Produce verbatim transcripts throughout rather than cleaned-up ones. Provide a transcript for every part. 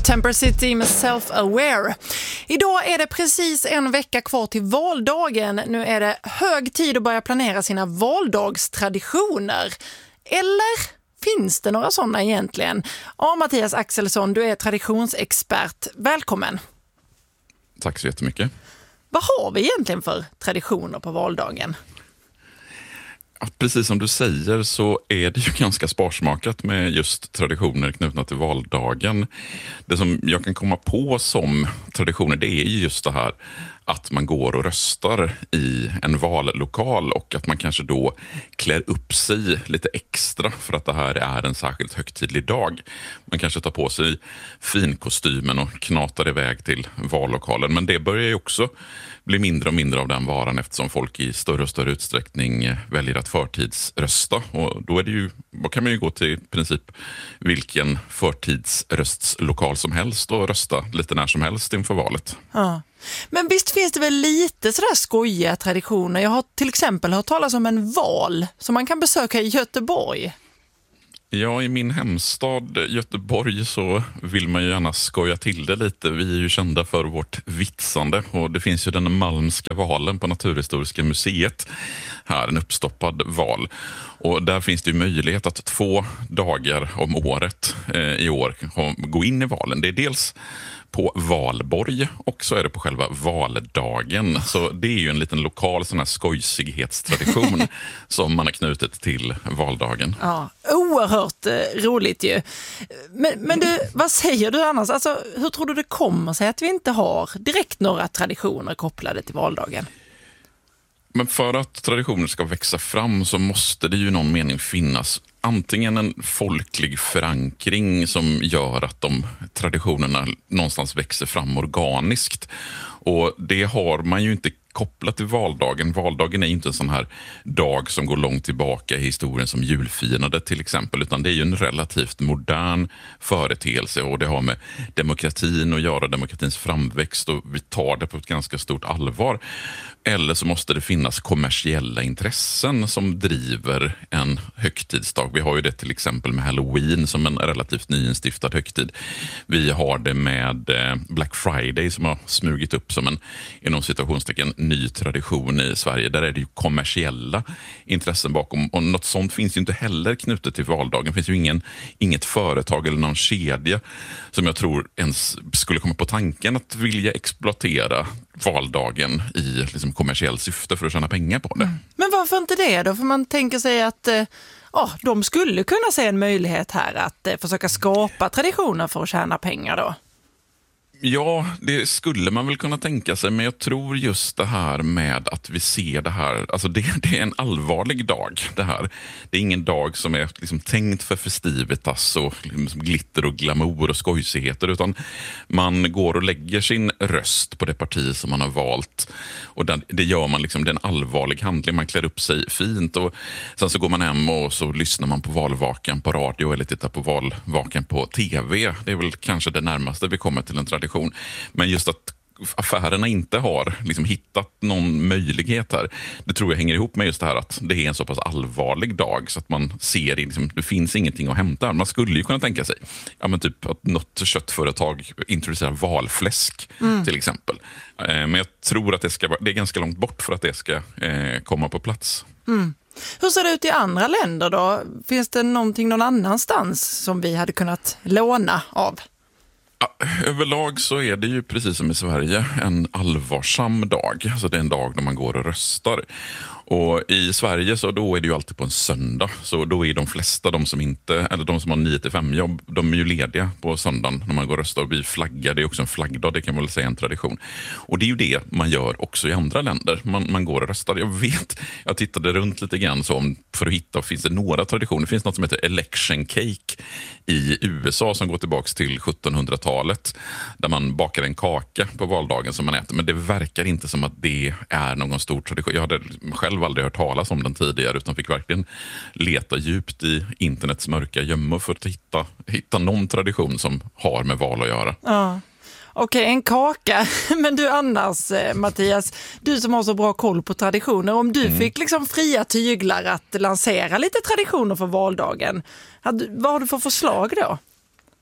Temper City med Self-Aware. Idag är det precis en vecka kvar till valdagen. Nu är det hög tid att börja planera sina valdagstraditioner. Eller finns det några sådana egentligen? Ja, Mattias Axelsson, du är traditionsexpert. Välkommen. Tack så jättemycket. Vad har vi egentligen för traditioner på valdagen? Ja, precis som du säger så är det ju ganska sparsmakat med just traditioner knutna till valdagen. Det som jag kan komma på som traditioner, det är just det här att man går och röstar i en vallokal och att man kanske då klär upp sig lite extra för att det här är en särskilt högtidlig dag. Man kanske tar på sig finkostymen och knatar iväg till vallokalen, men det börjar ju också bli mindre och mindre av den varan eftersom folk i större och större utsträckning väljer att förtidsrösta. Och då är det ju, då kan man ju gå till i princip vilken förtidsröstslokal som helst och rösta lite när som helst inför valet. Ja. Men visst finns det väl lite sådär skojiga traditioner. Jag har till exempel hört talas om en val som man kan besöka i Göteborg. Ja, i min hemstad Göteborg så vill man ju gärna skoja till det lite. Vi är ju kända för vårt vitsande och det finns ju den Malmska valen på Naturhistoriska museet. Här, en uppstoppad val. Och där finns det ju möjlighet att två dagar om året eh, i år gå in i valen. Det är dels på valborg och så är det på själva valdagen. Så det är ju en liten lokal sån här skojsighetstradition som man har knutit till valdagen. Ja, oerhört eh, roligt ju. Men, men du, vad säger du annars? Alltså, hur tror du det kommer sig att vi inte har direkt några traditioner kopplade till valdagen? Men för att traditioner ska växa fram så måste det ju i någon mening finnas antingen en folklig förankring som gör att de traditionerna någonstans växer fram organiskt. Och det har man ju inte kopplat till valdagen. Valdagen är inte en sån här dag som går långt tillbaka i historien som julfirandet till exempel, utan det är ju en relativt modern företeelse och det har med demokratin att göra, demokratins framväxt, och vi tar det på ett ganska stort allvar. Eller så måste det finnas kommersiella intressen som driver en högtidsdag. Vi har ju det till exempel med Halloween som en relativt nyinstiftad högtid. Vi har det med Black Friday som har smugit upp som en, inom situationstecken, ny tradition i Sverige. Där är det ju kommersiella intressen bakom. Och något sånt finns ju inte heller knutet till valdagen. Det finns ju ingen, inget företag eller någon kedja som jag tror ens skulle komma på tanken att vilja exploatera valdagen i liksom kommersiell syfte för att tjäna pengar på det. Mm. Men varför inte det då? För man tänker sig att eh, oh, de skulle kunna se en möjlighet här att eh, försöka skapa traditioner för att tjäna pengar då. Ja, det skulle man väl kunna tänka sig, men jag tror just det här med att vi ser det här, alltså det, det är en allvarlig dag det här. Det är ingen dag som är liksom tänkt för festivitas och liksom glitter och glamour och skojsigheter, utan man går och lägger sin röst på det parti som man har valt, och det, det gör man liksom, det är en allvarlig handling, man klär upp sig fint och sen så går man hem och så lyssnar man på valvakan på radio eller tittar på valvakan på tv. Det är väl kanske det närmaste vi kommer till en tradition. Men just att affärerna inte har liksom hittat någon möjlighet här, det tror jag hänger ihop med just det här att det är en så pass allvarlig dag så att man ser liksom, det finns ingenting att hämta. Man skulle ju kunna tänka sig ja, men typ att något köttföretag introducerar valfläsk mm. till exempel. Eh, men jag tror att det, ska, det är ganska långt bort för att det ska eh, komma på plats. Mm. Hur ser det ut i andra länder då? Finns det någonting någon annanstans som vi hade kunnat låna av? Ja, överlag så är det ju precis som i Sverige en allvarsam dag. Alltså det är en dag när man går och röstar. Och i Sverige så då är det ju alltid på en söndag. Så då är de flesta, de som inte, eller de som har nio till fem jobb, de är ju lediga på söndagen när man går och röstar och blir flaggade. Det är också en flaggdag, det kan man väl säga en tradition. Och det är ju det man gör också i andra länder. Man, man går och röstar. Jag vet, jag tittade runt lite grann så om, för att hitta, finns det några traditioner. Det finns något som heter election cake i U S A som går tillbaka till sjuttonhundratalet. Där man bakar en kaka på valdagen som man äter. Men det verkar inte som att det är någon stor tradition. Jag hade själv aldrig hört talas om den tidigare utan fick verkligen leta djupt i internets mörka gömmor för att hitta, hitta någon tradition som har med val att göra. Ja. Okej, okay, en kaka. Men du annars, Mattias, du som har så bra koll på traditioner, om du mm. fick liksom fria tyglar att lansera lite traditioner för valdagen, vad har du för förslag då?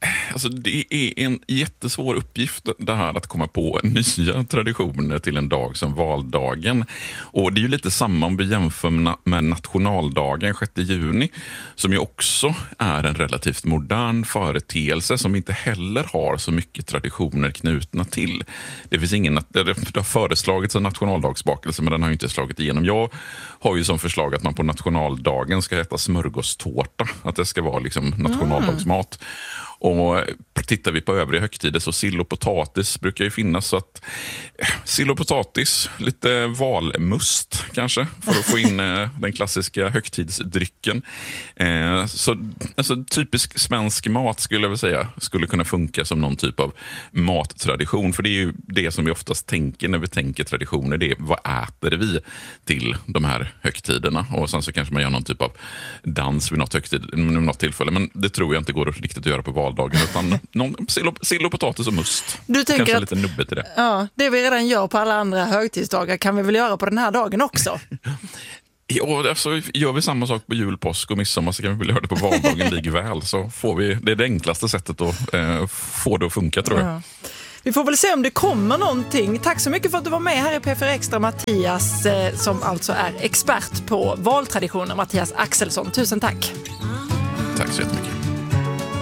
Alltså det är en jättesvår uppgift det här att komma på nya traditioner till en dag som valdagen. Och det är ju lite samma om vi jämför med nationaldagen sjätte juni, som ju också är en relativt modern företeelse som inte heller har så mycket traditioner knutna till. Det finns ingen, det har föreslagits en nationaldagsbakelse, men den har ju inte slagit igenom. Jag har ju som förslag att man på nationaldagen ska äta smörgåstårta, att det ska vara liksom nationaldagsmat. Mm. Och tittar vi på övriga högtider så sill och potatis brukar ju finnas, så att sill och potatis, lite valmust kanske för att få in den klassiska högtidsdrycken. Eh, så alltså, typisk svensk mat skulle jag vilja säga skulle kunna funka som någon typ av mattradition, för det är ju det som vi oftast tänker när vi tänker traditioner, det är vad äter vi till de här högtiderna, och sen så kanske man gör någon typ av dans vid något, högtid, vid något tillfälle, men det tror jag inte går riktigt att göra på valdagen, utan någon sill och, sill och potatis och must. Du tänker kanske att, lite nubbet i det. Ja, det vi redan gör på alla andra högtidsdagar kan vi väl göra på den här dagen också? Ja, alltså, gör vi samma sak på jul, påsk och midsommar så kan vi väl göra det på valdagen likväl, så får vi, det är det enklaste sättet att eh, få det att funka, tror jag. Ja. Vi får väl se om det kommer någonting. Tack så mycket för att du var med här i P fyra Extra, Mattias, eh, som alltså är expert på valtraditioner, Mattias Axelsson. Tusen tack. Tack så jättemycket.